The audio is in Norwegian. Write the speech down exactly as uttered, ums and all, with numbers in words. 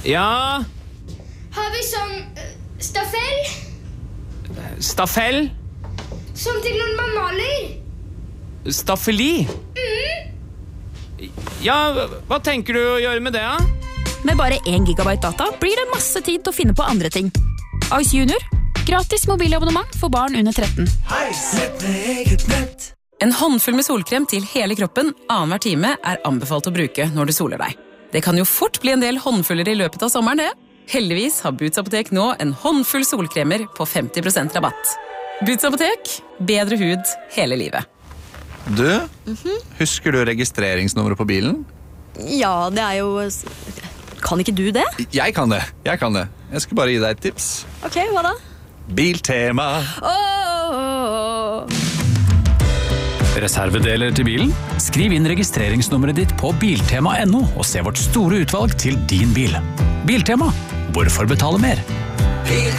Ja? Har vi sånn uh, staffell? Staffell? Som til når man maler? Staffeli? Mm. Ja, hva tenker du å gjøre med det, da? Med bare én gigabyte data blir det masse tid til å finne på andre ting. Ice Junior. Gratis mobilabonnement for barn under tretten. Hei, sett med eget nett. En håndfull med solkrem til hele kroppen annenhver time er anbefalt å bruke når du soler deg. Det kan jo fort bli en del håndfuller i løpet av sommeren, det. Heldigvis har Boots Apotek nå en håndfull solkremer på femti prosent rabatt. Boots Apotek, bedre hud hele livet. Du, mm-hmm. Husker du registreringsnummeret på bilen? Ja, det er jo... Kan ikke du det? Jeg kan det, jeg kan det. Jeg skal bare gi deg et tips. Ok, hva da? Biltema. Åh! Reservedeler til bilen? Skriv inn registreringsnummeret ditt på biltema punktum no og se vårt store utvalg til din bil. Biltema. Hvorfor betale mer?